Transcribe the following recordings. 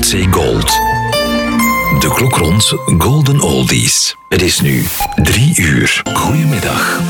Noordzee Gold. De klok rond Golden Oldies. Het is nu 3 uur. Goedemiddag.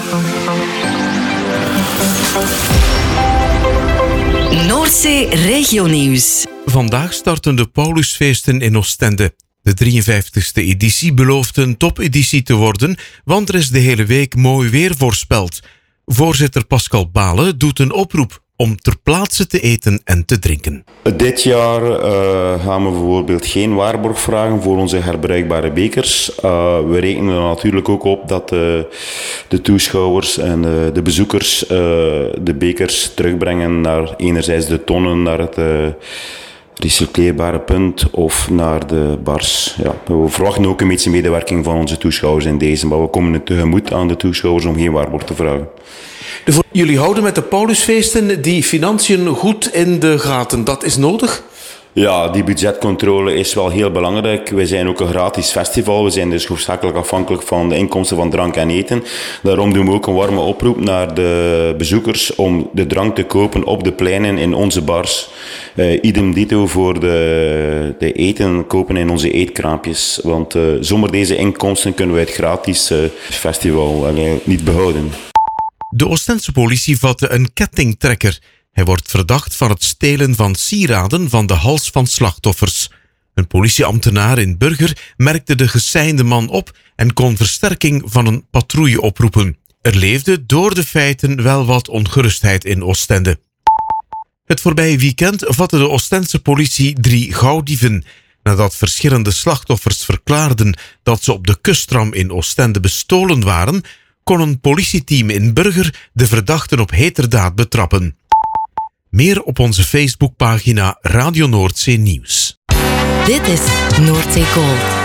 Noordzee Regionieuws. Vandaag starten de Paulusfeesten in Oostende. De 53e editie belooft een topeditie te worden, want er is de hele week mooi weer voorspeld. Voorzitter Pascal Balen doet een oproep om ter plaatse te eten en te drinken. Dit jaar gaan we bijvoorbeeld geen waarborg vragen voor onze herbruikbare bekers. We rekenen er natuurlijk ook op dat de toeschouwers en de bezoekers de bekers terugbrengen naar enerzijds de tonnen, naar het recycleerbare punt of naar de bars. Ja, we verwachten ook een beetje medewerking van onze toeschouwers in deze, maar we komen tegemoet aan de toeschouwers om geen waarborg te vragen. Jullie houden met de Paulusfeesten die financiën goed in de gaten. Dat is nodig? Ja, die budgetcontrole is wel heel belangrijk. Wij zijn ook een gratis festival. We zijn dus hoofdzakelijk afhankelijk van de inkomsten van drank en eten. Daarom doen we ook een warme oproep naar de bezoekers om de drank te kopen op de pleinen in onze bars. Idem dito voor de eten kopen in onze eetkraampjes. Want zonder deze inkomsten kunnen wij het gratis festival niet behouden. De Oostense politie vatte een kettingtrekker. Hij wordt verdacht van het stelen van sieraden van de hals van slachtoffers. Een politieambtenaar in Burger merkte de geseinde man op en kon versterking van een patrouille oproepen. Er leefde door de feiten wel wat ongerustheid in Oostende. Het voorbije weekend vatte de Oostense politie 3 gauwdieven. Nadat verschillende slachtoffers verklaarden dat ze op de kustram in Oostende bestolen waren, kon een politieteam in Burger de verdachten op heterdaad betrappen. Meer op onze Facebookpagina Radio Noordzee Nieuws. Dit is Noordzee Gold.